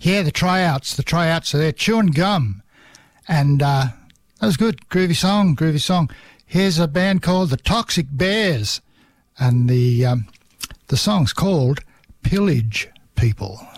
Yeah, the tryouts are there, chewing gum. And that was good. Groovy song. Here's a band called the Toxic Bears, and the song's called Pillage People.